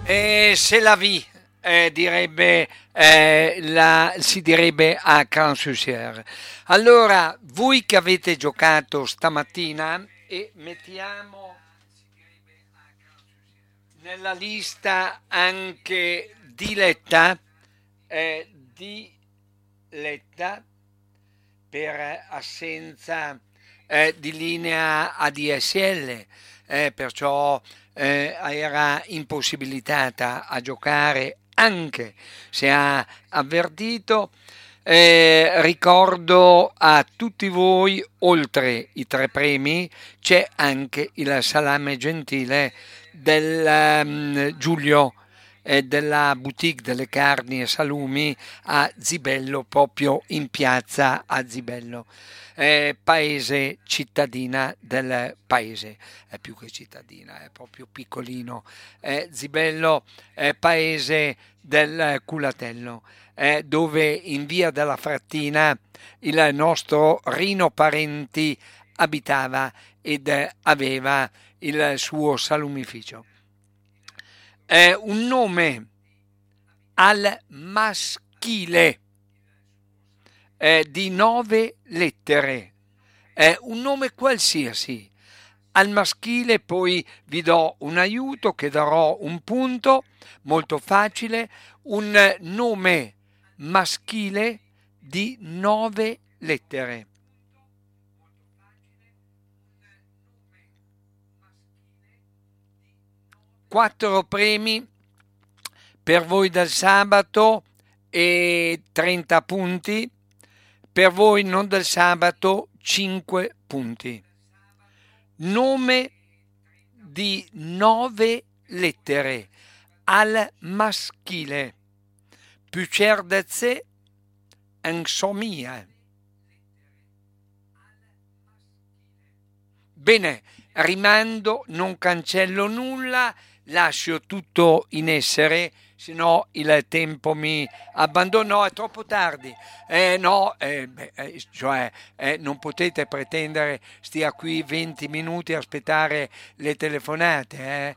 C'est la vie, si direbbe a Cannes-sur-Cher. Allora, voi che avete giocato stamattina, e mettiamo nella lista anche Diletta per assenza di linea ADSL, perciò era impossibilitata a giocare anche se ha avvertito. Ricordo a tutti voi, oltre i 3 premi c'è anche il salame gentile del Giulio della boutique delle carni e salumi a Zibello, proprio in piazza a Zibello, paese cittadina del paese, è più che cittadina, è proprio piccolino, Zibello, paese del Culatello, dove in via della Frattina il nostro Rino Parenti abitava ed aveva il suo salumificio. Un nome al maschile di 9 lettere, un nome qualsiasi al maschile, poi vi do un aiuto che darò un punto, molto facile, un nome maschile di 9 lettere. Quattro premi per voi del sabato e 30 punti, per voi non del sabato 5 punti. Nome di 9 lettere al maschile. Più cerdezze, insomnia. Bene, rimando, non cancello nulla, lascio tutto in essere, se no il tempo mi abbandona, è troppo tardi. Non potete pretendere stia qui 20 minuti a aspettare le telefonate.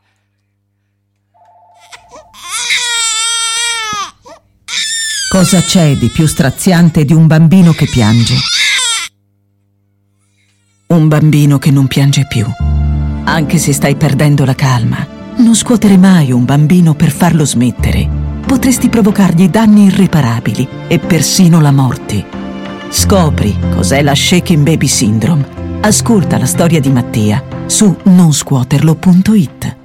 Cosa c'è di più straziante di un bambino che piange? Un bambino che non piange più. Anche se stai perdendo la calma, non scuotere mai un bambino per farlo smettere. Potresti provocargli danni irreparabili e persino la morte. Scopri cos'è la Shaken Baby Syndrome. Ascolta la storia di Mattia su nonscuoterlo.it.